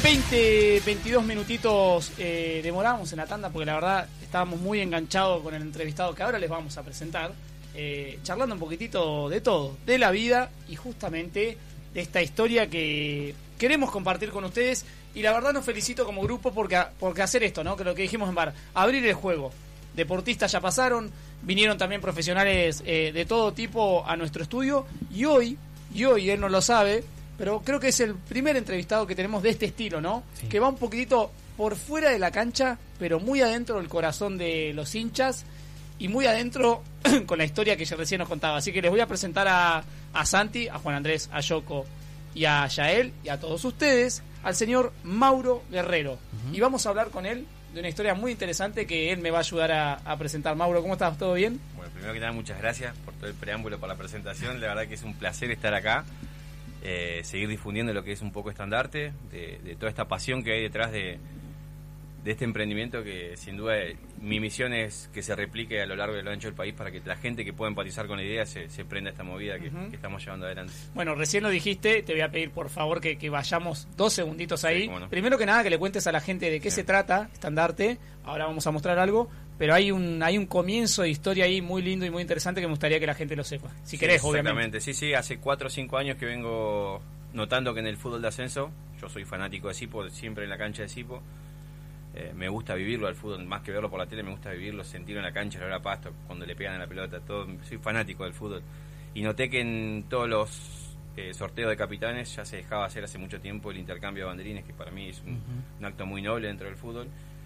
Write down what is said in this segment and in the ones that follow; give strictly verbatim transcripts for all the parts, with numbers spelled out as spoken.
veinte, veintidós minutitos eh, demoramos en la tanda porque la verdad estábamos muy enganchados con el entrevistado que ahora les vamos a presentar, eh, charlando un poquitito de todo, de la vida y justamente de esta historia que queremos compartir con ustedes. Y la verdad nos felicito como grupo porque, porque hacer esto, ¿no? Que lo que dijimos en bar, abrir el juego. Deportistas ya pasaron, vinieron también profesionales eh, de todo tipo a nuestro estudio y hoy, y hoy él no lo sabe, pero creo que es el primer entrevistado que tenemos de este estilo, ¿no? Sí. Que va un poquitito por fuera de la cancha, pero muy adentro del corazón de los hinchas y muy adentro con la historia que ya recién nos contaba. Así que les voy a presentar a, a Santi, a Juan Andrés, a Yoko y a Yael y a todos ustedes, al señor Mauro Guerrero. Uh-huh. Y vamos a hablar con él de una historia muy interesante que él me va a ayudar a, a presentar. Mauro, ¿cómo estás? ¿Todo bien? Bueno, primero que nada, muchas gracias por todo el preámbulo, por la presentación. La verdad que es un placer estar acá. Eh, seguir difundiendo lo que es un poco Estandarte, de, de toda esta pasión que hay detrás de, de este emprendimiento, que sin duda mi misión es que se replique a lo largo y a lo ancho del país para que la gente que pueda empatizar con la idea se, se prenda esta movida que, uh-huh. que estamos llevando adelante. Bueno, recién lo dijiste, te voy a pedir por favor que, que vayamos dos segunditos ahí. Sí, no. Primero que nada que le cuentes a la gente de qué sí. se trata Estandarte, ahora vamos a mostrar algo, pero hay un hay un comienzo de historia ahí muy lindo y muy interesante que me gustaría que la gente lo sepa, si sí, querés, exactamente. Obviamente. Sí, sí, hace cuatro o cinco años que vengo notando que en el fútbol de ascenso, yo soy fanático de Sipo, siempre en la cancha de Sipo, eh, me gusta vivirlo al fútbol, más que verlo por la tele, me gusta vivirlo, sentirlo en la cancha, el olor a pasto, cuando le pegan a la pelota, todo, soy fanático del fútbol. Y noté que en todos los eh, sorteos de capitanes ya se dejaba hacer hace mucho tiempo el intercambio de banderines, que para mí es un, uh-huh. un acto muy noble dentro del fútbol.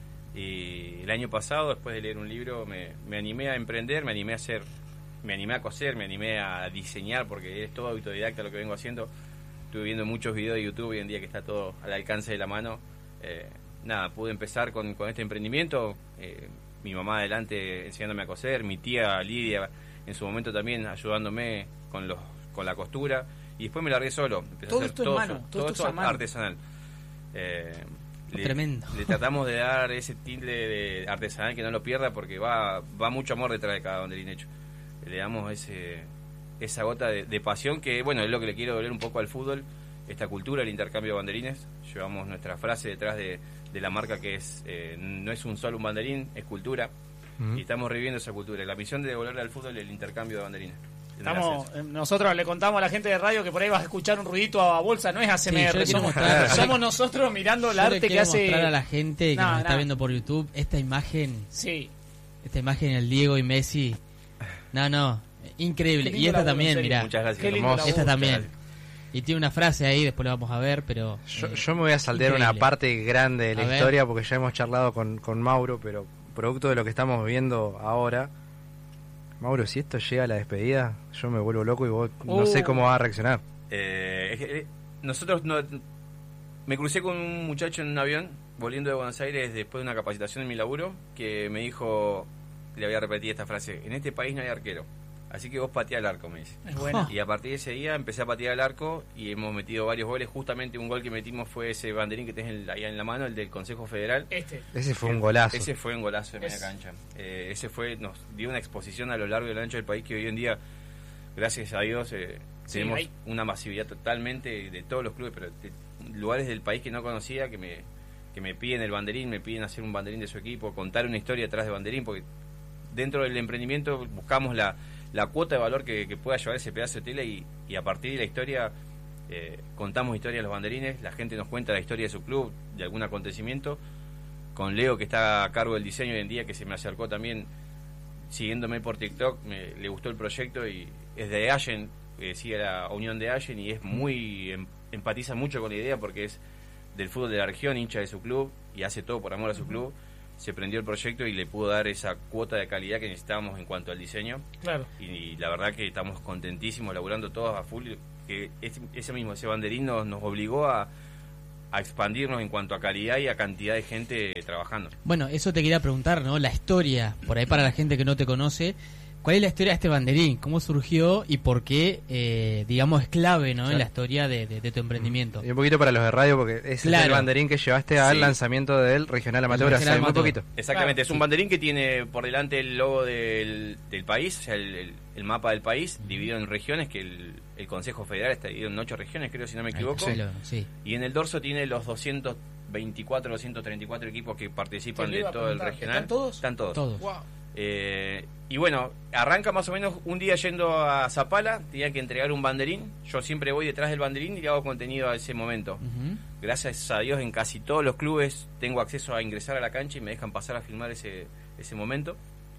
Y el año pasado, después de leer un libro, me, me animé a emprender, me animé a hacer, me animé a coser, me animé a diseñar, porque es todo autodidacta lo que vengo haciendo. Estuve viendo muchos videos de YouTube hoy en día que está todo al alcance de la mano. Eh, nada, pude empezar con, con este emprendimiento, eh, mi mamá adelante enseñándome a coser, mi tía Lidia en su momento también ayudándome con los con la costura, y después me largué solo. Empecé todo a hacer esto todo, en mano, todo, todo esto esto artesanal. Eh, Le, Tremendo. Le tratamos de dar ese tilde de artesanal que no lo pierda, porque va va mucho amor detrás de cada banderín hecho. Le damos ese esa gota de, de pasión que, bueno, es lo que le quiero doler un poco al fútbol, esta cultura, el intercambio de banderines. Llevamos nuestra frase detrás de, de la marca, que es eh, no es un solo un banderín, es cultura. Uh-huh. Y estamos reviviendo esa cultura. La misión de devolverle al fútbol es el intercambio de banderines. Estamos, nosotros le contamos a la gente de radio que por ahí vas a escuchar un ruidito a bolsa, no es A S M R, sí, somos, somos nosotros mirando el yo arte que hace. Mostrar a la gente que no, nos no. está viendo por YouTube esta imagen, sí, esta imagen el Diego y Messi, no, no, increíble. Y esta también, mirá, muchas gracias. Esta también. Y tiene una frase ahí, después la vamos a ver, pero yo, eh, yo me voy a saltear increíble. Una parte grande de la a historia ver. Porque ya hemos charlado con, con Mauro, pero producto de lo que estamos viendo ahora. Mauro, si esto llega a la despedida, yo me vuelvo loco y vos uh. no sé cómo vas a reaccionar. Eh, eh, nosotros no, me crucé con un muchacho en un avión volviendo de Buenos Aires después de una capacitación en mi laburo, que me dijo, le voy a repetir esta frase: en este país no hay arquero, así que vos patea el arco, me dice. Es bueno. Y a partir de ese día empecé a patear el arco y hemos metido varios goles. Justamente un gol que metimos fue ese banderín que tenés ahí en la mano, el del Consejo Federal. Este. Ese fue un golazo. Ese fue un golazo de media es... cancha. Eh, ese fue, nos dio una exposición a lo largo y a lo ancho del país, que hoy en día, gracias a Dios, eh, sí, tenemos hay... una masividad totalmente de todos los clubes, pero de lugares del país que no conocía, que me que me piden el banderín, me piden hacer un banderín de su equipo, contar una historia detrás de banderín, porque dentro del emprendimiento buscamos la la cuota de valor que, que pueda llevar ese pedazo de tela, y, y a partir de la historia eh, contamos historia de los banderines, la gente nos cuenta la historia de su club, de algún acontecimiento. Con Leo, que está a cargo del diseño hoy en día, que se me acercó también siguiéndome por TikTok, me, le gustó el proyecto y es de Allen, eh, sigue la unión de Allen y es muy em, empatiza mucho con la idea, porque es del fútbol de la región, hincha de su club y hace todo por amor a su club. Se prendió el proyecto y le pudo dar esa cuota de calidad que necesitábamos en cuanto al diseño. Claro. Y, y la verdad que estamos contentísimos, laburando todos a full, que ese, ese mismo, ese banderín nos, nos obligó a, a expandirnos en cuanto a calidad y a cantidad de gente trabajando. Bueno, eso te quería preguntar, ¿no? La historia, por ahí para la gente que no te conoce, ¿cuál es la historia de este banderín? ¿Cómo surgió y por qué, eh, digamos, es clave, ¿no? Claro. En la historia de, de, de tu emprendimiento. Y un poquito para los de radio, porque ese claro. es el banderín que llevaste al sí. lanzamiento del Regional Amateur hace muy poquito. Exactamente, claro. es un sí. banderín que tiene por delante el logo del, del país, o sea, el, el, el mapa del país, uh-huh. dividido en regiones, que el, el Consejo Federal está dividido en ocho regiones, creo, si no me equivoco. Sí. Sí. Y en el dorso tiene los doscientos veinticuatro, doscientos treinta y cuatro equipos que participan de todo el regional. ¿Están todos? Están todos. todos. Wow. Eh, y bueno, arranca más o menos un día yendo a Zapala, tenía que entregar un banderín. Yo siempre voy detrás del banderín y le hago contenido a ese momento. Uh-huh. Gracias a Dios, en casi todos los clubes tengo acceso a ingresar a la cancha y me dejan pasar a filmar ese, ese momento.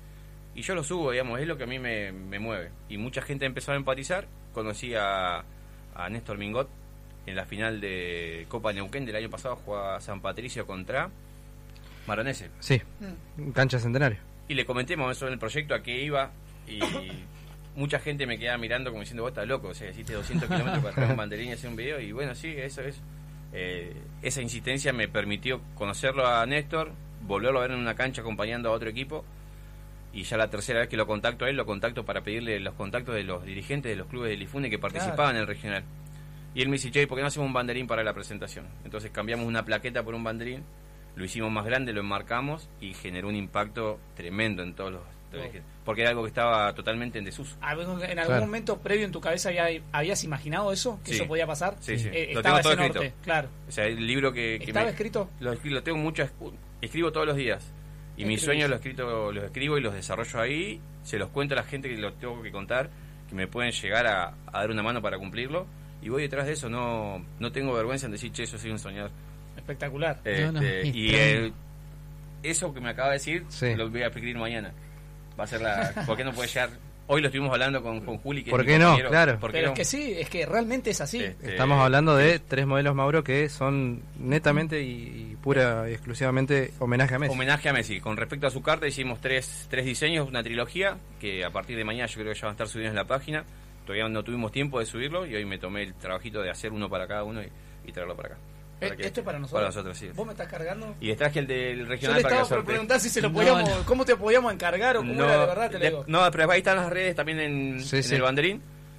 Y yo lo subo, digamos, es lo que a mí me, me mueve. Y mucha gente empezó a empatizar. Conocí a, a Néstor Mingot en la final de Copa Neuquén del año pasado, jugaba San Patricio contra Maronese. Sí, mm. cancha Centenario. Y le comenté más sobre el proyecto, a qué iba, y mucha gente me quedaba mirando como diciendo, vos estás loco, o sea, hiciste doscientos kilómetros para traer un banderín y hacer un video, y bueno, sí, eso es. Eh, esa insistencia me permitió conocerlo a Néstor, volverlo a ver en una cancha acompañando a otro equipo, y ya la tercera vez que lo contacto a él, lo contacto para pedirle los contactos de los dirigentes de los clubes del IFUNE que participaban claro. en el regional. Y él me dice, che, ¿por qué no hacemos un banderín para la presentación? Entonces cambiamos una plaqueta por un banderín, lo hicimos más grande, lo enmarcamos y generó un impacto tremendo en todos los... Oh. Porque era algo que estaba totalmente en desuso. ¿En algún claro. momento previo en tu cabeza había, habías imaginado eso? ¿Que sí. eso podía pasar? Sí, sí. Eh, lo tengo todo escrito. Norte, claro. O sea, el libro que... que ¿Estaba me, escrito? Lo, lo tengo mucho... Escribo todos los días. Y mis sueños los, escrito, los escribo y los desarrollo ahí. Se los cuento a la gente que los tengo que contar, que me pueden llegar a, a dar una mano para cumplirlo. Y voy detrás de eso. No, no tengo vergüenza en decir, che, yo soy un soñador. Espectacular. Este, no, no, y el, eso que me acaba de decir, sí. lo voy a escribir mañana. Va a ser la... ¿Por qué no puede llegar? Hoy lo estuvimos hablando con, con Juli. Que ¿Por qué no? Claro. ¿Por qué Pero no? Es que sí, es que realmente es así. Este, Estamos hablando de tres modelos, Mauro, que son netamente y, y pura y exclusivamente homenaje a Messi. Homenaje a Messi. Con respecto a su carta, hicimos tres, tres diseños, una trilogía, que a partir de mañana yo creo que ya van a estar subidos en la página. Todavía no tuvimos tiempo de subirlo y hoy me tomé el trabajito de hacer uno para cada uno y, y traerlo para acá. Para que, ¿Esto es para nosotros? Para nosotros, sí. ¿Vos me estás cargando? Y traje el del regional. Yo le para estaba por preguntar si se lo podíamos, no, no. cómo te podíamos encargar o cómo no, era de verdad, te lo digo. No, pero ahí están las redes también en, sí, en sí. el banderín.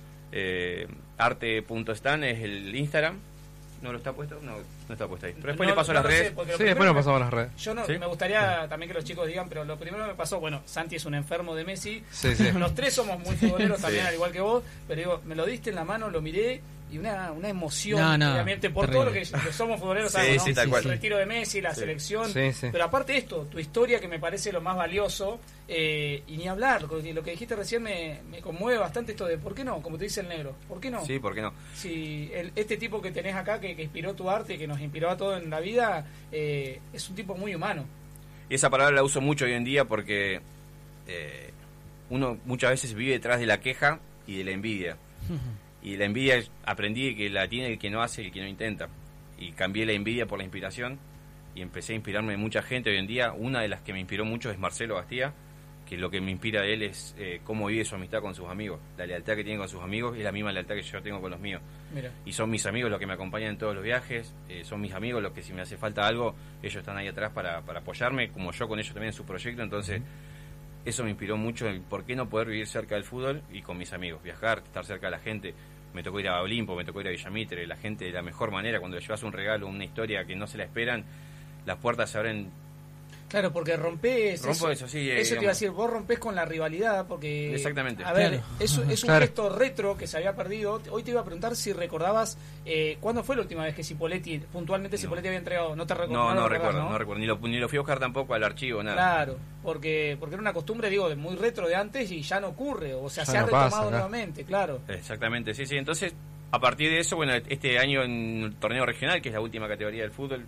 Eh, arte punto stan es el Instagram. ¿No lo está puesto? No, no está puesto ahí. Pero después no, le paso no las redes. Sé, sí, después nos pasamos las redes. Yo no, ¿Sí? me gustaría también que los chicos digan, pero lo primero que me pasó, bueno, Santi es un enfermo de Messi. Sí, sí. Los tres somos muy futboleros sí. también, al igual que vos. Pero digo, me lo diste en la mano, lo miré. Y una, una emoción, no, no, obviamente, por terrible. todo lo que, que somos futboleros, sí, ¿sabes, sí, ¿no? tal cual. El retiro de Messi, la sí. selección. Sí, sí. Pero aparte de esto, tu historia que me parece lo más valioso, eh, y ni hablar, lo que, lo que dijiste recién me, me conmueve bastante esto de ¿por qué no? Como te dice el negro, ¿por qué no? Sí, ¿por qué no? Si el, este tipo que tenés acá, que, que inspiró tu arte, que nos inspiró a todos en la vida, eh, es un tipo muy humano. Y esa palabra la uso mucho hoy en día porque eh, uno muchas veces vive detrás de la queja y de la envidia. Y la envidia aprendí que la tiene el que no hace y el que no intenta. Y cambié la envidia por la inspiración y empecé a inspirarme de mucha gente hoy en día. Una de las que me inspiró mucho es Marcelo Bastía, que lo que me inspira de él es eh, cómo vive su amistad con sus amigos. La lealtad que tiene con sus amigos es la misma lealtad que yo tengo con los míos. Mira. Y son mis amigos los que me acompañan en todos los viajes, eh, son mis amigos los que si me hace falta algo, ellos están ahí atrás para, para apoyarme, como yo con ellos también en su proyecto. Entonces eso me inspiró mucho el por qué no poder vivir cerca del fútbol y con mis amigos, viajar, estar cerca de la gente. Me tocó ir a Olimpo, me tocó ir a Villamitre, la gente de la mejor manera, cuando le llevas un regalo, una historia que no se la esperan, las puertas se abren. Claro, porque rompés... Rompo eso, eso, sí. Eh, eso te iba a decir, vos rompés con la rivalidad, porque... Exactamente. A ver, claro. es, es un claro. gesto retro que se había perdido. Hoy te iba a preguntar si recordabas eh, cuándo fue la última vez que Cipoletti, puntualmente Cipoletti no. había entregado... No te recuerdo. No, no, no recuerdo, ¿no? no recuerdo. Ni lo, ni lo fui a buscar tampoco al archivo, nada. Claro, porque porque era una costumbre, digo, de muy retro de antes y ya no ocurre. O sea, ya se no ha retomado pasa, nuevamente, claro. Exactamente, sí, sí. Entonces, a partir de eso, bueno, este año en el torneo regional, que es la última categoría del fútbol,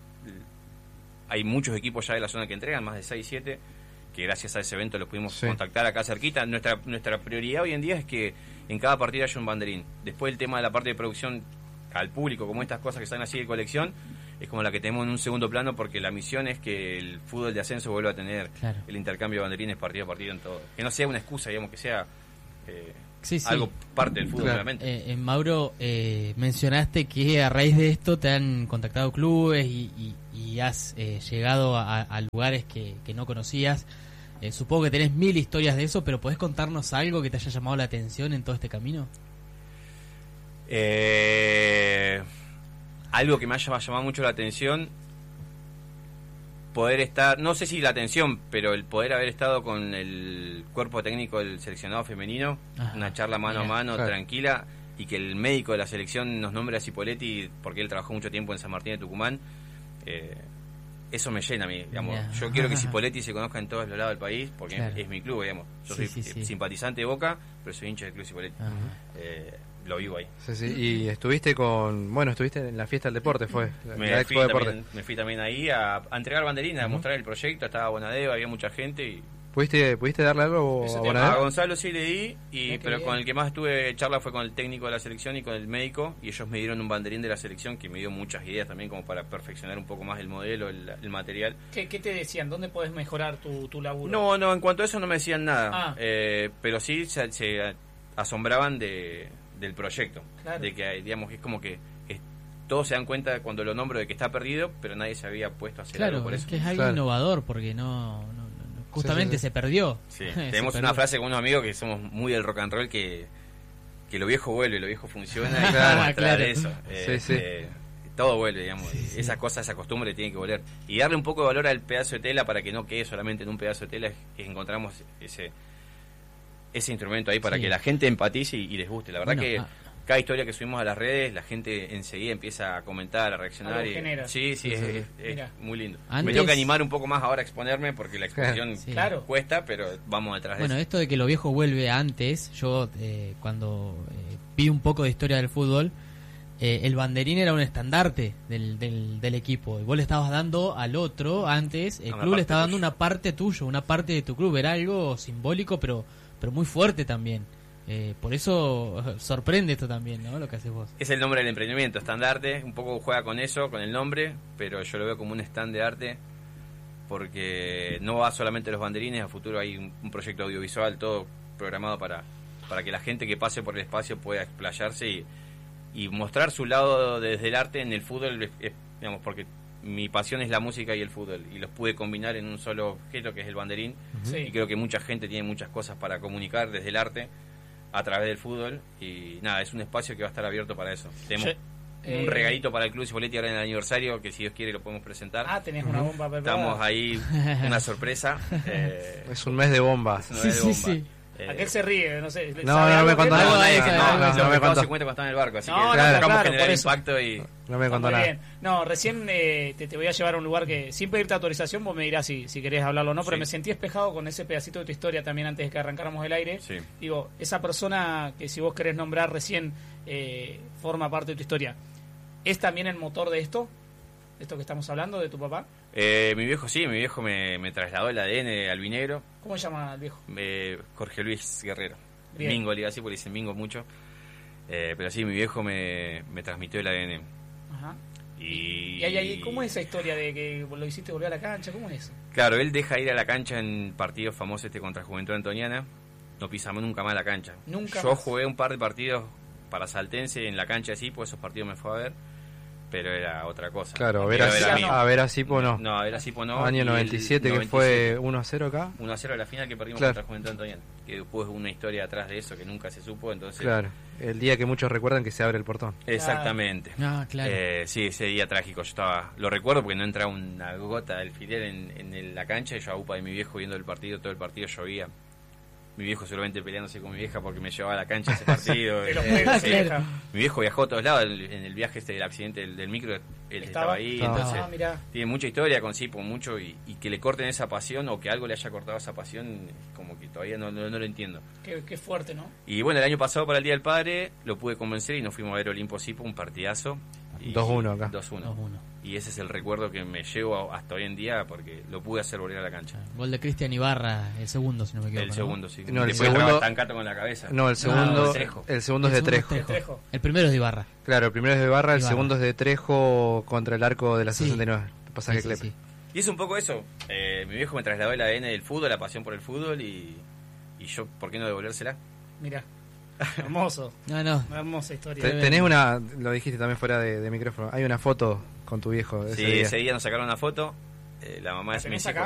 hay muchos equipos ya de la zona que entregan, más de seis, siete, que gracias a ese evento los pudimos sí. contactar acá cerquita. Nuestra nuestra prioridad hoy en día es que en cada partido haya un banderín. Después el tema de la parte de producción al público, como estas cosas que están así de colección, es como la que tenemos en un segundo plano, porque la misión es que el fútbol de ascenso vuelva a tener claro. el intercambio de banderines partido a partido en todo. Que no sea una excusa, digamos, que sea... Eh, Sí, sí. Algo parte del fútbol, claro. obviamente. Eh, eh, Mauro, eh, mencionaste que a raíz de esto te han contactado clubes y, y, y has eh, llegado a, a lugares que, que no conocías. Eh, supongo que tenés mil historias de eso, pero ¿podés contarnos algo que te haya llamado la atención en todo este camino? Eh, algo que me haya llamado mucho la atención, poder estar, no sé si la atención, pero el poder haber estado con el cuerpo técnico del seleccionado femenino, Ajá, una charla mano mira, a mano, claro. tranquila, y que el médico de la selección nos nombre a Cipoletti porque él trabajó mucho tiempo en San Martín de Tucumán. Eh, eso me llena a mí, digamos. Yeah. Yo quiero que Cipoletti se conozca en todos los lados del país porque claro. es, es mi club, digamos. Yo sí, soy sí, sí. simpatizante de Boca, pero soy hincha del club Cipoletti. Eh, lo vivo ahí. Sí, sí. Y estuviste con, bueno, estuviste en la fiesta del deporte, fue la, me, la Expo fui Deporte. También, me fui también ahí a, a entregar banderines, uh-huh. a mostrar el proyecto, estaba Bonadeo, había mucha gente y ¿Pudiste, ¿Pudiste darle algo a Bonadeo? A Gonzalo sí le di, y, pero con el que más tuve charla fue con el técnico de la selección y con el médico, y ellos me dieron un banderín de la selección que me dio muchas ideas también como para perfeccionar un poco más el modelo, el, el material. ¿Qué, ¿Qué te decían? ¿Dónde podés mejorar tu, tu laburo? No, no, en cuanto a eso no me decían nada, ah. eh, pero sí se, se asombraban de, del proyecto, claro. de que digamos es como que es, todos se dan cuenta cuando lo nombro de que está perdido, pero nadie se había puesto a hacer claro, algo por es eso. Que es algo claro. innovador porque no... no justamente sí, sí, sí. se perdió. Sí. Tenemos se una perdió. frase con unos amigos que somos muy del rock and roll que, que lo viejo vuelve, lo viejo funciona y claro, claro. de eso. Eh, sí, sí. Eh, todo vuelve, digamos. Sí, sí. Esas cosas, esa costumbre tiene que volver. Y darle un poco de valor al pedazo de tela para que no quede solamente en un pedazo de tela, es que encontramos ese ese instrumento ahí para sí. que la gente empatice y, y les guste. La verdad bueno, que ah. cada historia que subimos a las redes, la gente enseguida empieza a comentar, a reaccionar. Y, sí, sí, sí, es, sí. es, es muy lindo. Antes... Me tengo que animar un poco más ahora a exponerme porque la exposición sí. claro. cuesta, pero vamos detrás de bueno, eso. Bueno, esto de que lo viejo vuelve antes, yo eh, cuando eh, vi un poco de historia del fútbol, eh, el banderín era un estandarte del, del, del equipo. Y vos le estabas dando al otro antes, el club le estaba dando tuyo. una parte tuya, una parte de tu club. Era algo simbólico, pero, pero muy fuerte también. Eh, por eso sorprende esto también, ¿no? Lo que haces vos. Es el nombre del emprendimiento, estandarte, un poco juega con eso, con el nombre, pero yo lo veo como un stand de arte porque no va solamente los banderines, a futuro hay un, un proyecto audiovisual todo programado para, para que la gente que pase por el espacio pueda explayarse y, y mostrar su lado desde el arte en el fútbol, es, es, digamos, porque mi pasión es la música y el fútbol y los pude combinar en un solo objeto que es el banderín. Uh-huh. Y creo que mucha gente tiene muchas cosas para comunicar desde el arte a través del fútbol y nada, es un espacio que va a estar abierto para eso. Tenemos sí. un eh, regalito para el Club Cipoletti ahora en el aniversario que si Dios quiere lo podemos presentar. Ah, tenés una bomba preparada. Estamos ahí, una sorpresa. Eh, es un mes de bombas. Sí, sí, bomba. sí. Eh, Aquel se ríe, no sé. No, no, no me contó nada. No, no, no, no me contó. se cuenta cuando está en el barco, así no, que no, claro, buscamos claro, generar impacto y... No me contó nada. Bien. No, recién eh, te, te voy a llevar a un lugar que, sin pedirte autorización, vos me dirás si, si querés hablarlo o no, pero sí. me sentí espejado con ese pedacito de tu historia también antes de que arrancáramos el aire. Sí. Digo, esa persona que si vos querés nombrar recién eh, forma parte de tu historia, ¿es también el motor de esto? ¿Esto que estamos hablando, de tu papá? Eh, mi viejo sí, mi viejo me, me trasladó el A D N albinegro. ¿Cómo se llama el viejo? Eh, Jorge Luis Guerrero. Bien. Mingo, le digo así porque dicen Mingo mucho. Eh, pero sí, mi viejo me, me transmitió el A D N. Ajá. Y, ¿Y hay, hay, cómo es esa historia de que lo hiciste volver a la cancha? ¿Cómo es eso? Claro, él deja ir a la cancha en partidos famosos este contra Juventud Antoniana. No pisamos nunca más la cancha. Nunca Yo más. jugué un par de partidos para Saltense en la cancha así, pues esos partidos me fue a ver. Pero era otra cosa. Claro, a ver a, ver a, no. a ver a Cipo no. No, a ver a Cipo no. Año noventa y siete, que fue uno a cero acá. uno a cero la final que perdimos claro. contra Juventud Antoniana. Que después hubo una historia atrás de eso que nunca se supo, entonces... Claro, el día que muchos recuerdan que se abre el portón. Exactamente. Ah, claro. Eh, sí, ese día trágico. Yo estaba... Lo recuerdo porque no entraba una gota de alfiler en, en el, la cancha y yo a upa de mi viejo viendo el partido, todo el partido llovía. Mi viejo seguramente peleándose con mi vieja porque me llevaba a la cancha ese partido. eh, eh, sí. Mi viejo viajó a todos lados en el viaje este del accidente del, del micro, él estaba, estaba ahí, ah, entonces ah, tiene mucha historia con Cipo, mucho, y, y que le corten esa pasión o que algo le haya cortado esa pasión, como que todavía no, no, no lo entiendo. Qué, qué fuerte, ¿no? Y bueno, el año pasado para el Día del Padre lo pude convencer y nos fuimos a ver Olimpo Cipo, un partidazo. dos uno acá. dos uno. Y ese es el recuerdo que me llevo hasta hoy en día porque lo pude hacer volver a la cancha. Gol de Cristian Ibarra, el segundo, si no me equivoco. El segundo, sí. No, el Después segundo Tancato con la cabeza. No, el segundo, no, el segundo es de Trejo. Trejo. Trejo. El primero es de Ibarra. Claro, el primero es de Ibarra, el Ibarra. segundo es de Trejo contra el arco de la sí. sesenta y nueve. Pasaje sí, Clepe. Sí, sí. Y es un poco eso. Eh, mi viejo me trasladó el A D N del fútbol, la pasión por el fútbol y, y yo, ¿por qué no devolvérsela? Mirá. Hermoso. No, no. Una hermosa historia. Te, tenés una, lo dijiste también fuera de, de micrófono, hay una foto con tu viejo. Sí, ese día, ese día nos sacaron una foto. Eh, la mamá ¿La es mi acá?